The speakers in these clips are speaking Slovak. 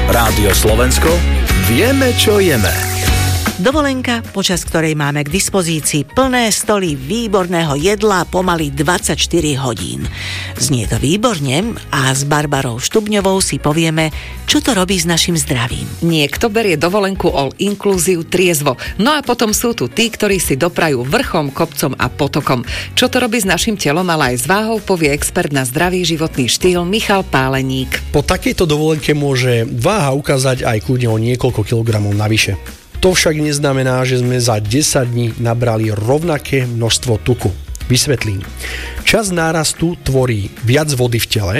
Rádio Slovensko, vieme, čo jeme. Dovolenka, počas ktorej máme k dispozícii plné stoly výborného jedla pomaly 24 hodín. Znie to výborne a s Barbarou Štubňovou si povieme, čo to robí s našim zdravím. Niekto berie dovolenku all inclusive triezvo. No a potom sú tu tí, ktorí si doprajú vrchom, kopcom a potokom. Čo to robí s našim telom, ale aj s váhou, povie expert na zdravý životný štýl Michal Páleník. Po takejto dovolenke môže váha ukázať aj kľudne o niekoľko kilogramov navyše. To však neznamená, že sme za 10 dní nabrali rovnaké množstvo tuku. Vysvetlím. Čas nárastu tvorí viac vody v tele,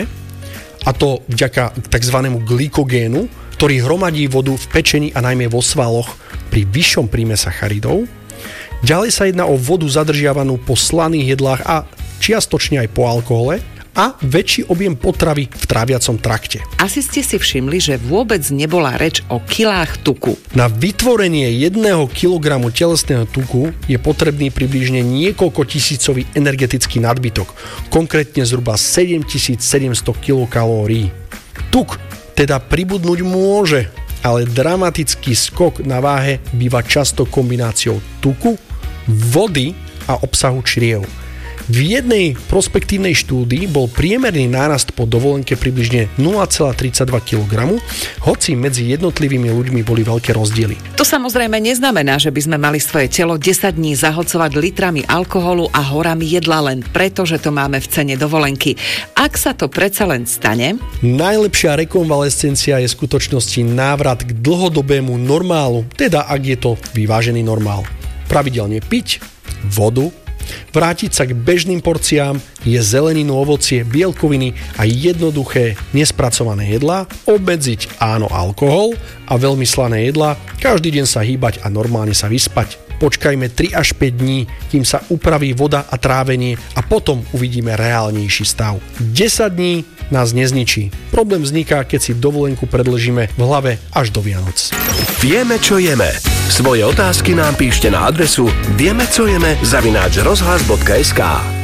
a to vďaka tzv. Glykogénu, ktorý hromadí vodu v pečení a najmä vo svaloch pri vyššom príjme sacharidov. Ďalej sa jedná o vodu zadržiavanú po slaných jedlách a čiastočne aj po alkohole a väčší objem potravy v tráviacom trakte. Asi ste si všimli, že vôbec nebola reč o kilách tuku. Na vytvorenie 1 kilogramu telesného tuku je potrebný približne niekoľko tisícový energetický nadbytok, konkrétne zhruba 7700 kilokalórií. Tuk teda pribudnúť môže, ale dramatický skok na váhe býva často kombináciou tuku, vody a obsahu čriev. V jednej prospektívnej štúdii bol priemerný nárast po dovolenke približne 0,32 kg, hoci medzi jednotlivými ľuďmi boli veľké rozdiely. To samozrejme neznamená, že by sme mali svoje telo 10 dní zahlcovať litrami alkoholu a horami jedla len preto, že to máme v cene dovolenky. Ak sa to predsa len stane, najlepšia rekonvalescencia je v skutočnosti návrat k dlhodobému normálu, teda ak je to vyvážený normál. Pravidelne piť vodu, vrátiť sa k bežným porciám, jesť zeleninu, ovocie, bielkoviny a jednoduché nespracované jedlá, obmedziť áno alkohol a veľmi slané jedlá, každý deň sa hýbať a normálne sa vyspať. Počkajme 3 až 5 dní, kým sa upraví voda a trávenie a potom uvidíme reálnejší stav. 10 dní nás nezničí. Problém vzniká, keď si dovolenku predĺžime v hlave až do Vianoc. Vieme, čo jeme. Svoje otázky nám píšte na adresu viemecojeme@rozhlas.sk.